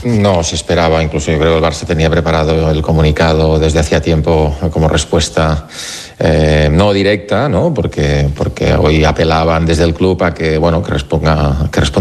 No se esperaba, incluso yo creo que el Barça tenía preparado el comunicado desde hacía tiempo como respuesta no directa, ¿no? Porque hoy apelaban desde el club a que, bueno, que responda